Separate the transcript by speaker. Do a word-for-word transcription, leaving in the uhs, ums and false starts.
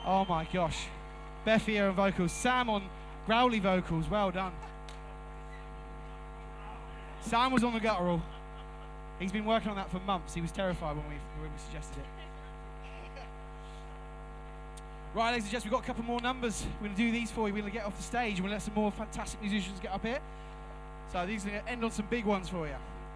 Speaker 1: Oh my gosh. Beth here on vocals. Sam on growly vocals. Well done. Sam was on the guttural. He's been working on that for months. He was terrified when we, when we suggested it. Right, ladies and gents, we've got a couple more numbers. We're going to do these for you. We're going to get off the stage and we'll let some more fantastic musicians get up here. So these are going to end on some big ones for you.